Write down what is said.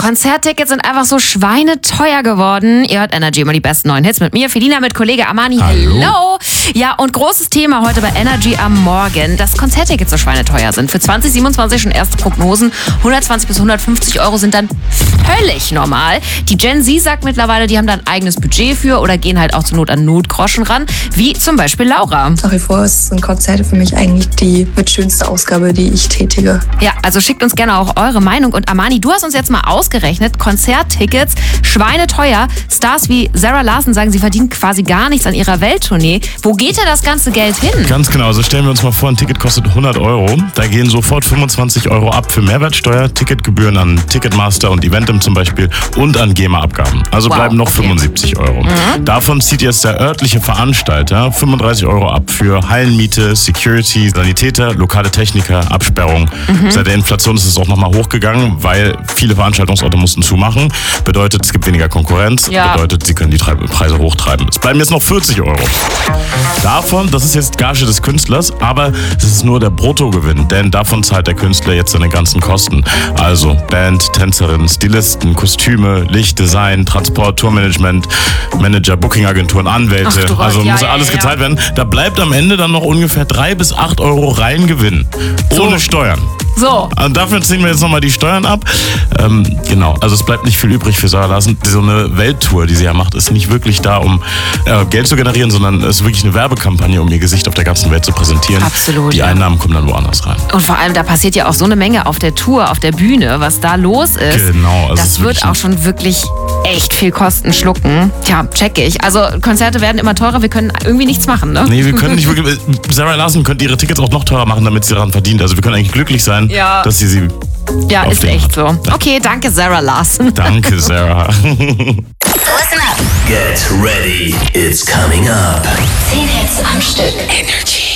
Konzerttickets sind einfach so schweineteuer geworden. Ihr hört Energy, immer die besten neuen Hits mit mir, Felina, mit Kollege Armani. Hello! Ja, und großes Thema heute bei Energy am Morgen, dass Konzerttickets so schweineteuer sind. Für 2027 schon erste Prognosen. 120 bis 150 Euro sind dann völlig normal. Die Gen Z sagt mittlerweile, die haben da ein eigenes Budget für oder gehen halt auch zur Not an Notgroschen ran, wie zum Beispiel Laura. Nach wie vor sind Konzerte für mich eigentlich die mit schönste Ausgabe, die ich tätige. Ja, also schickt uns gerne auch eure Meinung. Und Armani, du hast uns jetzt mal ausgerechnet, Konzerttickets, schweineteuer. Stars wie Sarah Larson sagen, sie verdienen quasi gar nichts an ihrer Welttournee. Wo geht denn das ganze Geld hin? Ganz genau, also stellen wir uns mal vor, ein Ticket kostet 100 Euro. Da gehen sofort 25 Euro ab für Mehrwertsteuer, Ticketgebühren an Ticketmaster und Eventim zum Beispiel und an GEMA-Abgaben. Also bleiben noch 75 Euro. Davon zieht jetzt der örtliche Veranstalter 35 Euro ab für Hallenmiete, Security, Sanitäter, lokale Techniker, Absperrung. Seit der Inflation ist es auch nochmal hochgegangen, weil viele Veranstaltungsorte mussten zumachen. Bedeutet, es gibt weniger Konkurrenz. Ja. Bedeutet, sie können die Preise hochtreiben. Es bleiben jetzt noch 40 Euro. Davon, das ist jetzt Gage des Künstlers, aber das ist nur der Bruttogewinn, denn davon zahlt der Künstler jetzt seine ganzen Kosten. Also Band, Tänzerin, Stilisten, Kostüme, Licht, Design, Transport, Tourmanagement, Manager, Bookingagenturen, Anwälte. Ach, also muss ja, alles ja. gezahlt werden. Da bleibt am Ende dann noch ungefähr 3 bis 8 Euro rein Gewinn. Ohne Steuern. So. Und dafür ziehen wir jetzt nochmal die Steuern ab. Genau, also es bleibt nicht viel übrig für Sarah Larson. So eine Welttour, die sie ja macht, ist nicht wirklich da, um Geld zu generieren, sondern es ist wirklich eine Werbekampagne, um ihr Gesicht auf der ganzen Welt zu präsentieren. Absolut, Die ja. Einnahmen kommen dann woanders rein. Und vor allem, da passiert ja auch so eine Menge auf der Tour, auf der Bühne, was da los ist. Genau. Also es Das ist wird wirklich auch schon wirklich echt viel Kosten schlucken. Tja, check ich. Also Konzerte werden immer teurer, wir können irgendwie nichts machen, ne? Nee, wir können nicht wirklich. Sarah Larson könnte ihre Tickets auch noch teurer machen, damit sie daran verdient. Also wir können eigentlich glücklich sein, Ja. dass sie Ja, auf ist dem echt hat. so. Ja. Okay, danke Sarah Larson. Danke, Sarah. Get ready, it's coming up. 10 Hits am Stück. Energy.